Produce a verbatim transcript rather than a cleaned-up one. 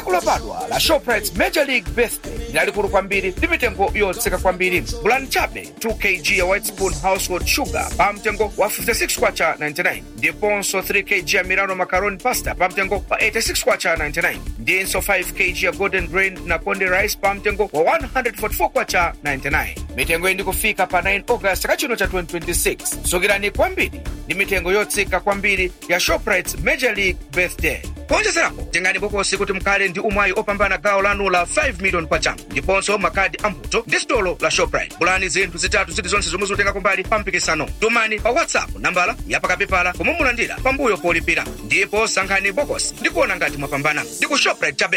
tsiku lobadwa la Shoprite Major League Birthday lalikulu kwambiri ndi mitengo yotsika kwambiri. Gulani chabe two kilograms ya White Spoon Household Sugar pa mtengo wa fifty-six kwacha ninety-nine, ndiponso three kilograms ya Milano Macaroni Pasta pa mtengo wa eighty-six kwacha ninety-nine, ndinso five kilograms ya Golden Grain na Konde Rice pa mtengo wa one hundred forty-four kwacha ninety-nine. Mitengo iyi ndikufika pa nine August kachino cha twenty twenty-six. Sukirani kwambiri ndi mitengo yotsika kwambiri ya Shoprite Major League Birthday. Kuonjezerapo, tengani bokosi kuti mkale ndi umwayi opambana gawo lanu la five million kwacha, ndiponso makadi ambuto ndi stolo la Shoprite. Gulani zinthu zitatu ziti zonse zomwe zotenga kumbali pa mpikisano. Tumani pa WhatsApp nambala yapakapepala komwe mulandira pambuyo polipira, ndipo sankhani bokosi ndi kuona ngati mwapambana. Ndi ku Shoprite chabe.